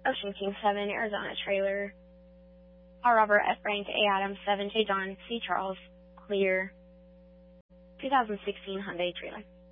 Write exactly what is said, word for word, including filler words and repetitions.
Ocean King seven, Arizona trailer. R. Robert F. Frank, A. Adams seven, J. John C. Charles, clear. two thousand sixteen Hyundai trailer.